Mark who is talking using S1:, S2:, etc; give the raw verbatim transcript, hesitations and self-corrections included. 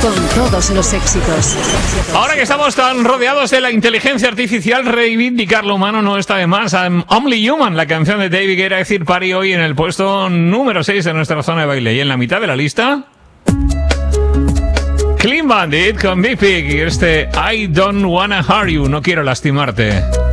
S1: con todos los éxitos.
S2: Ahora que estamos tan rodeados de la inteligencia artificial, reivindicar lo humano no está de más. I'm Only Human, la canción de David Guetta, es decir, Party, hoy en el puesto número seis de nuestra zona de baile. Y en la mitad de la lista, Clean Bandit con Big Pig y este I Don't Wanna Hurt You, no quiero lastimarte.